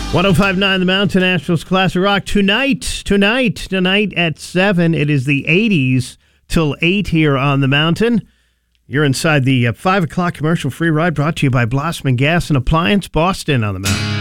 105.9 The Mountain, Nashville's Classic Rock. Tonight at 7, it is the 80s till 8 here on the Mountain. You're inside the 5 o'clock commercial free ride brought to you by Blossman Gas and Appliance, Boston on the Mountain.